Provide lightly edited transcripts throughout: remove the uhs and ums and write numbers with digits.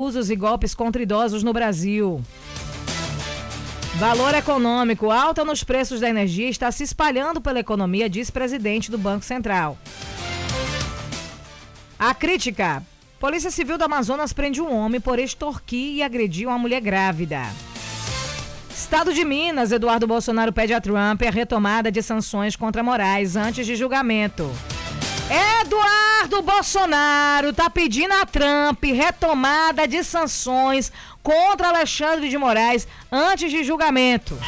abusos e golpes contra idosos no Brasil. Valor econômico, alta nos preços da energia está se espalhando pela economia, diz presidente do Banco Central. A crítica. Polícia Civil do Amazonas prende um homem por extorquir e agredir uma mulher grávida. Estado de Minas, Eduardo Bolsonaro pede a Trump a retomada de sanções contra Moraes antes de julgamento. Eduardo Bolsonaro está pedindo a Trump retomada de sanções contra Alexandre de Moraes antes de julgamento.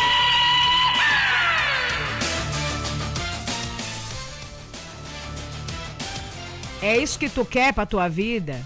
É isso que tu quer pra tua vida?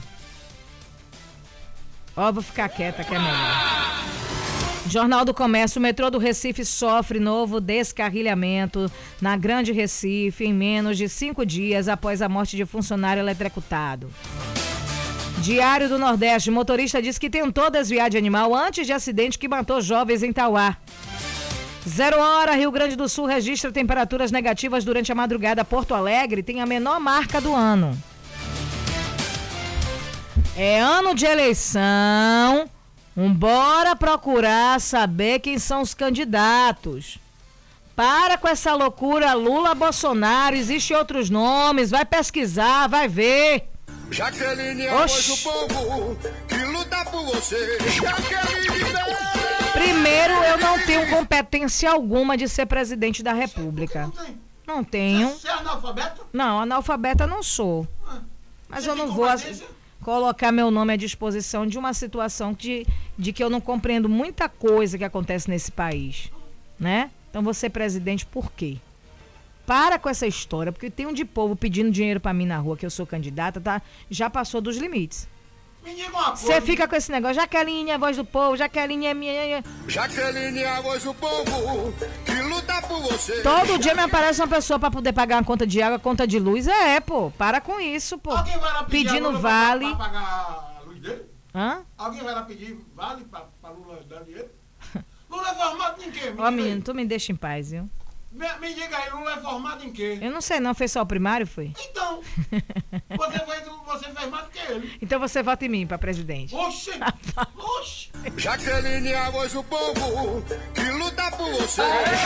Vou ficar quieta que é melhor. Jornal do Comércio, o metrô do Recife sofre novo descarrilhamento na Grande Recife em menos de 5 dias após a morte de funcionário eletrocutado. Diário do Nordeste, motorista diz que tentou desviar de animal antes de acidente que matou jovens em Tauá. 0 hora, Rio Grande do Sul registra temperaturas negativas durante a madrugada. Porto Alegre tem a menor marca do ano. É ano de eleição. Bora procurar saber quem são os candidatos. Para com essa loucura Lula, Bolsonaro, existem outros nomes, vai pesquisar, vai ver. Jaqueline é a voz do povo que luta por você. Jaqueline, primeiro, eu não tenho competência alguma de ser presidente da República. Não tenho. Você é analfabeta? Não, analfabeta não sou. Mas eu não vou colocar meu nome à disposição de uma situação de que eu não compreendo muita coisa que acontece nesse país, né? Então, vou ser presidente por quê? Para com essa história, porque tem um de povo pedindo dinheiro pra mim na rua, que eu sou candidata, tá? Já passou dos limites. Você fica com esse negócio, Jaqueline é a voz do povo, Jaqueline é minha... Jaqueline é a voz do povo que luta por você. Todo dia me aparece uma pessoa pra poder pagar uma conta de água, conta de luz. Pô, para com isso, pô. Alguém vai lá pedir pedindo Lula vale. pra pagar a luz dele? Hã? Alguém vai lá pedir vale pra Lula dar dinheiro? Lula é formado em quê? Ó, menino, tu me deixa em paz, viu? Me diga aí, Lula é formado em quê? Eu não sei não, fez só o primário, foi? Então, você fez mais do que ele. Então você vota em mim pra presidente. Oxe! Oxe! Jaqueline é a voz do povo que luta por você.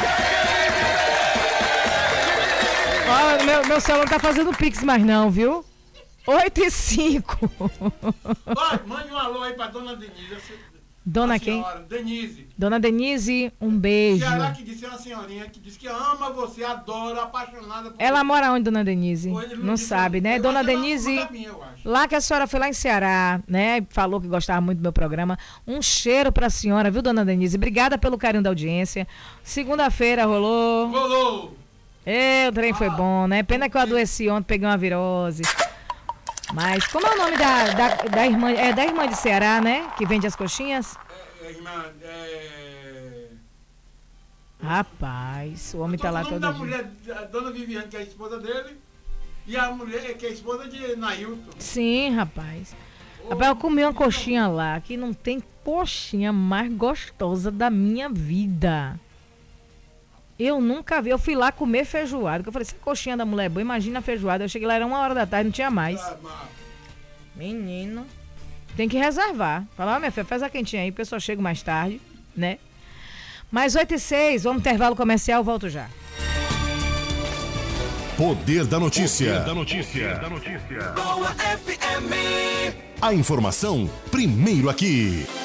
Ó, meu celular não tá fazendo pix mais não, viu? 8h05. Vai, mande um alô aí pra dona Denise. Dona quem? Denise. Dona Denise, um beijo. Ceará que disse, é uma senhorinha que disse que ama você, adora, apaixonada por Ela você. mora onde, Dona Denise? Não sabe, né? Dona Denise, lá que a senhora foi lá em Ceará, né? Falou que gostava muito do meu programa. Um cheiro pra senhora, viu, Dona Denise? Obrigada pelo carinho da audiência. Segunda-feira rolou. Rolou. O trem foi bom, né? Pena que eu adoeci ontem, peguei uma virose. Mas como é o nome da irmã? É da irmã de Ceará, né? Que vende as coxinhas? Irmã, Rapaz, o homem tá lá todo dia. dia. A dona Viviane, que é a esposa dele, e a mulher, que é a esposa de Nailton. Sim, rapaz. Rapaz, eu comi uma coxinha lá, que não tem coxinha mais gostosa da minha vida. Eu nunca vi. Eu fui lá comer feijoada. Eu falei, se a coxinha da mulher é boa, imagina a feijoada. Eu cheguei lá, era 1h da tarde, não tinha mais. Menino, tem que reservar. Falar, minha filha, faz a quentinha aí, o pessoal chega mais tarde, né? Mais 8h06, vamos intervalo comercial, volto já. Poder da notícia. Poder da notícia. A informação primeiro aqui.